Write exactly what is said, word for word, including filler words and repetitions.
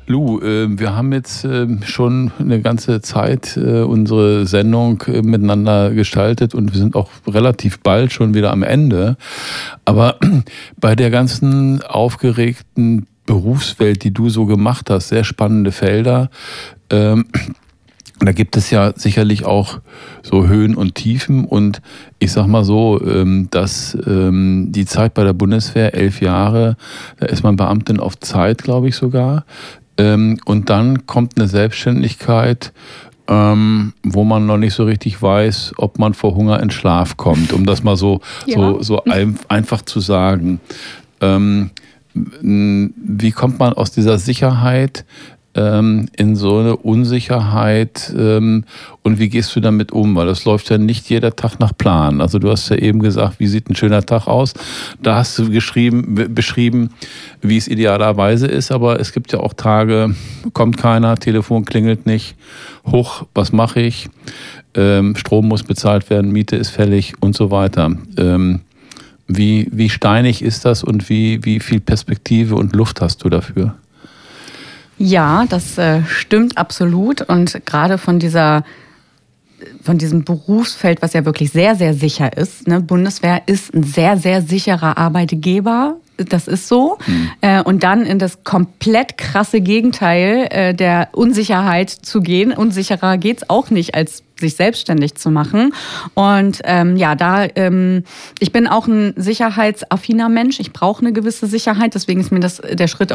Lou, äh, wir haben jetzt äh, schon eine ganze Zeit äh, unsere Sendung äh, miteinander gestaltet und wir sind auch relativ bald schon wieder am Ende. Aber bei der ganzen aufgeregten Berufswelt, die du so gemacht hast, sehr spannende Felder, ähm, da gibt es ja sicherlich auch so Höhen und Tiefen und ich sag mal so, dass die Zeit bei der Bundeswehr, elf Jahre, da ist man Beamtin auf Zeit, glaube ich sogar. Und dann kommt eine Selbstständigkeit, wo man noch nicht so richtig weiß, ob man vor Hunger in Schlaf kommt, um das mal so, ja. so, so ein, einfach zu sagen. Wie kommt man aus dieser Sicherheit in so eine Unsicherheit ähm, und wie gehst du damit um? Weil das läuft ja nicht jeder Tag nach Plan. Also du hast ja eben gesagt, wie sieht ein schöner Tag aus? Da hast du geschrieben, beschrieben, wie es idealerweise ist, aber es gibt ja auch Tage, kommt keiner, Telefon klingelt nicht, hoch, was mache ich? Ähm, Strom muss bezahlt werden, Miete ist fällig und so weiter. Ähm, wie, wie steinig ist das und wie, wie viel Perspektive und Luft hast du dafür? Ja, das äh, stimmt absolut und gerade von dieser von diesem Berufsfeld, was ja wirklich sehr, sehr sicher ist. Ne? Bundeswehr ist ein sehr, sehr sicherer Arbeitgeber. Das ist so. Mhm. Äh, und dann in das komplett krasse Gegenteil äh, der Unsicherheit zu gehen. Unsicherer geht's auch nicht, als sich selbstständig zu machen. Und ähm, ja, da ähm, ich bin auch ein sicherheitsaffiner Mensch. Ich brauche eine gewisse Sicherheit. Deswegen ist mir das der Schritt